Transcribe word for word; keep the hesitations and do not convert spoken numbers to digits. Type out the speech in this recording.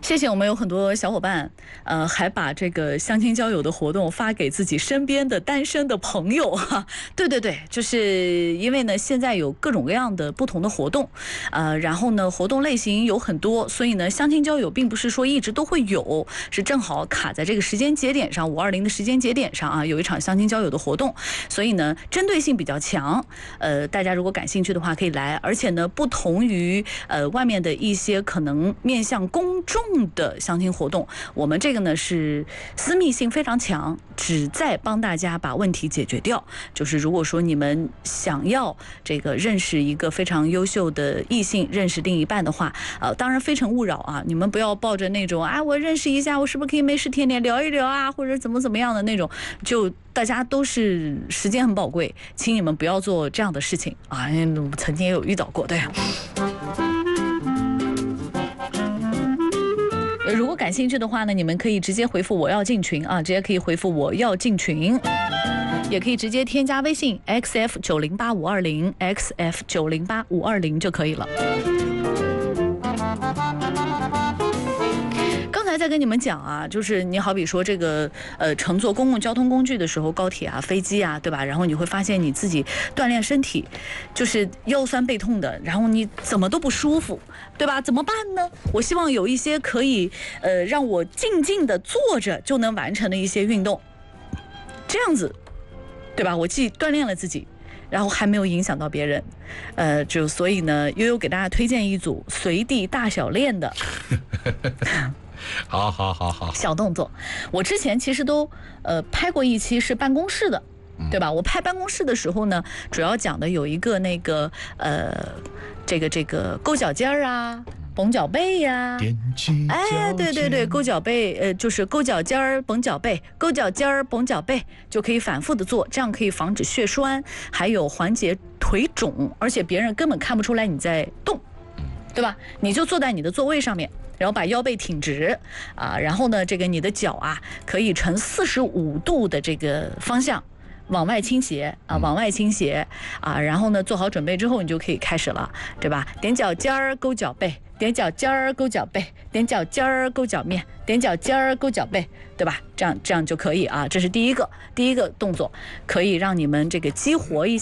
谢谢我们有很多小伙伴，呃，还把这个相亲交友的活动发给自己身边的单身的朋友哈。对对对，就是因为呢，现在有各种各样的不同的活动，呃，然后呢，活动类型有很多，所以呢，相亲交友并不是说一直都会有，是正好卡在这个时间节点上，五二零的时间节点上啊，有一场相亲交友的活动，所以呢，针对性比较强。呃，大家如果感兴趣的话可以来，而且呢，不同于呃外面的一些可能面向公众的相亲活动，我们这个呢是私密性非常强，旨在帮大家把问题解决掉。就是如果说你们想要这个认识一个非常优秀的异性，认识另一半的话，呃，当然非诚勿扰啊，你们不要抱着那种啊，我认识一下，我是不是可以没事天天聊一聊啊，或者怎么怎么样的那种，就大家都是时间很宝贵，请你们不要做这样的事情啊，曾经也有遇到过，对啊。如果感兴趣的话呢，你们可以直接回复我要进群啊，直接可以回复我要进群，也可以直接添加微信 X F 九零八五二零 X F 九零八五二零就可以了。刚才在跟你们讲啊，就是你好比说这个呃乘坐公共交通工具的时候，高铁啊、飞机啊，对吧？然后你会发现你自己锻炼身体，就是腰酸背痛的，然后你怎么都不舒服，对吧？怎么办呢？我希望有一些可以呃让我静静的坐着就能完成的一些运动，这样子，对吧？我既锻炼了自己，然后还没有影响到别人，呃，就所以呢，悠悠给大家推荐一组随地大小练的。 好好好好， 小动作。我之前其实都呃拍过一期是办公室的，对吧？我拍办公室的时候呢，主要讲的有一个那个呃这个这个勾脚尖儿啊。绷脚背呀、啊，哎，对对对，勾脚背，呃，就是勾脚尖儿、绷脚背，勾脚尖儿、绷脚背，就可以反复的做，这样可以防止血栓，还有缓解腿肿，而且别人根本看不出来你在动，对吧？你就坐在你的座位上面。然后把腰背挺直啊，然后呢，这个你的脚啊可以呈四十五度的这个方向往外倾斜啊，往外倾斜啊，然后呢做好准备之后，你就可以开始了，对吧？踮脚尖儿勾脚背，踮脚尖儿勾脚背，踮脚尖儿勾脚面，踮脚尖儿勾脚背，对吧？这样这样就可以啊，这是第一个第一个动作，可以让你们这个激活一下。